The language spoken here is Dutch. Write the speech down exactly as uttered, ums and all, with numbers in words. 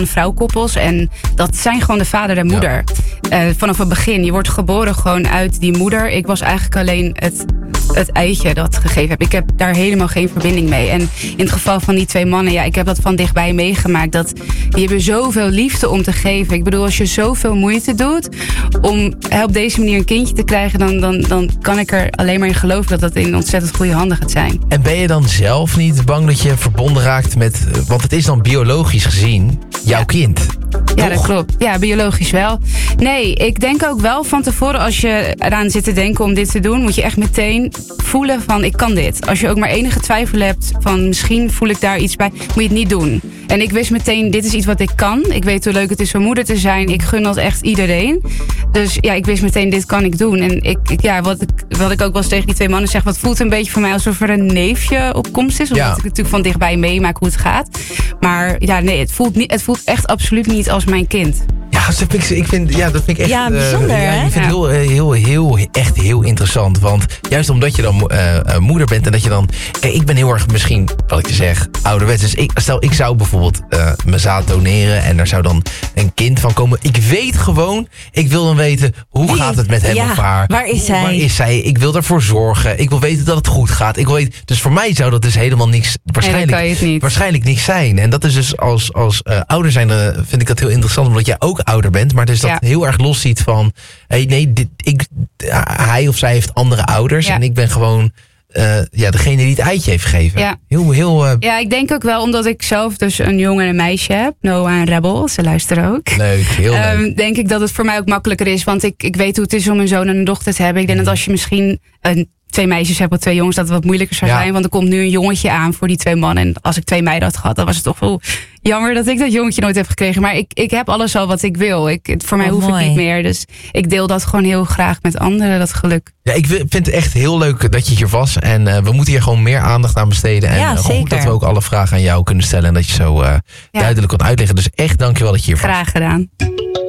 man-vrouw koppels. En dat zijn gewoon de vader en moeder. Ja. Uh, vanaf het begin. Je wordt geboren gewoon uit die moeder. Ik was eigenlijk alleen het, het eitje dat gegeven heb. Ik heb daar helemaal geen verbinding mee. En in het geval van die twee mannen, ja, ik heb dat van dichtbij meegemaakt. Dat die hebben zoveel liefde om te geven. Ik bedoel, als je zoveel moeite doet om op deze manier een kindje te krijgen, dan, dan, dan kan ik er alleen maar in geloven dat dat in ontzettend goede handen gaat zijn. En ben je dan zelf niet bang dat je verbonden raakt met, want het is dan biologisch gezien jouw ja. kind? Ja, Toch? dat klopt. Ja, biologisch wel. Nee, ik denk ook wel van tevoren, als je eraan zit te denken om dit te doen, moet je echt meteen voelen van, ik kan dit. Als je ook maar enige twijfel hebt van, misschien voel ik daar iets bij, moet je het niet doen. En ik wist meteen, dit is iets wat ik kan. Ik weet hoe leuk het is om moeder te zijn. Ik gun dat echt iedereen. Dus ja, ik wist meteen, dit kan ik doen. En ik, ik, ja, wat, ik, wat ik ook wel eens tegen die twee mannen zeg, wat voelt een beetje voor mij alsof er een neefje op komst is. Omdat ja. ik natuurlijk van dichtbij meemaak hoe het gaat. Maar ja, nee, het voelt, niet, het voelt echt absoluut niet als mijn kind. Ja, dat vind ik, ik vind, ja, dat vind ik echt... Ja, bijzonder, uh, ja, hè? Ik vind het Ja. heel, heel, heel, echt heel interessant. Want juist omdat je dan uh, uh, moeder bent en dat je dan... Eh, ik ben heel erg misschien, wat ik je zeg, ouderwets. Dus ik, stel, ik zou bijvoorbeeld uh, mijn zaad doneren en er zou dan een kind van komen. Ik weet gewoon, ik wil dan weten, hoe Wie? gaat het met hem Ja, of haar? waar is zij? Waar is zij? Ik wil ervoor zorgen. Ik wil weten dat het goed gaat. Ik wil weten, dus voor mij zou dat dus helemaal niks... Waarschijnlijk, Nee, dan kan je het niet. waarschijnlijk niks zijn. En dat is dus als, als uh, ouder zijn, uh, vind ik dat heel interessant, omdat jij ook ouder bent. Maar dus dat Ja. heel erg los ziet van, hey, nee, dit, ik, hij of zij heeft andere ouders. Ja. En ik ben gewoon uh, ja, degene die het eitje heeft gegeven. Ja. Heel, heel uh, Ja, ik denk ook wel, omdat ik zelf dus een jongen en een meisje heb. Noah en Rebel, ze luisteren ook. leuk, heel leuk. Um, denk ik dat het voor mij ook makkelijker is. Want ik, ik weet hoe het is om een zoon en een dochter te hebben. Ik denk dat als je misschien een, twee meisjes hebt of twee jongens, dat het wat moeilijker zou Ja. zijn. Want er komt nu een jongetje aan voor die twee mannen. En als ik twee meiden had gehad, dan was het toch wel jammer dat ik dat jongetje nooit heb gekregen. Maar ik, ik heb alles al wat ik wil. Ik, het, voor mij Oh, hoef mooi. ik niet meer. Dus ik deel dat gewoon heel graag met anderen, dat geluk. Ja, ik vind het echt heel leuk dat je hier was. En uh, we moeten hier gewoon meer aandacht aan besteden. En Ja, uh, zeker. goed dat we ook alle vragen aan jou kunnen stellen. En dat je zo uh, Ja. duidelijk kan uitleggen. Dus echt dankjewel dat je hier was. Graag gedaan.